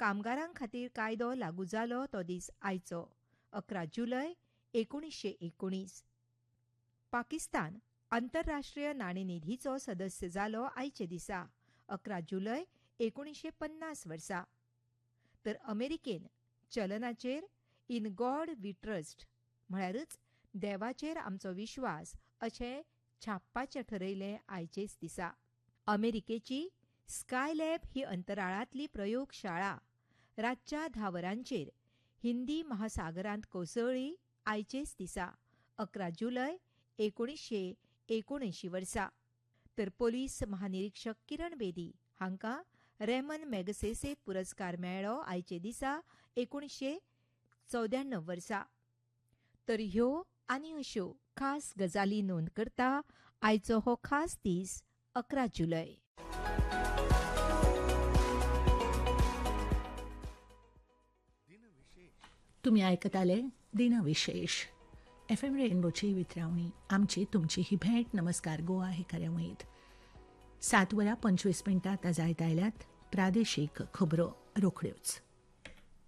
कामगारां खातीर कायदो लागू जालो तो दीस आयचो 11 जुलय 1919. पाकिस्तान आंतरराष्ट्रीय नाणेनिधीचो सदस्य जालो आयचे दिसा 11 जुलय 1950 वर्सा. तर अमेरिकेन चलनाचेर इन गॉड वी ट्रस्ट म्हळ्यारच देवाचेर आमचो विश्वास अशें छापपाचें ठरयलें आयचेच दिसा. अमेरिकेची स्कायलॅब ही अंतराळांतली प्रयोगशाळा रातच्या 10 वरांचेर हिंदी महासागरांत कोसळ्ळी आयचेच दिसा 11 जुलय 1979 वर्सा. तर पोलीस महानिरीक्षक किरण बेदी हांकां रेमन मॅगसेसे पुरस्कार मेळ्ळो आयचे दिसा 1994 वर्सा. तर ह्यो आनी अश्यो खास गजाली नोंद करता आयचो हो खास दीस 11 जुलय. तुम्ही ऐकताले दिनविशेष FM रेनबोची वितरावणी आमची तुमची ही भेट. नमस्कार गोवा हे कार्यावळींत 7:25 आता जायत आयल्यात. प्रादेशीक खबरो रोखड्योच.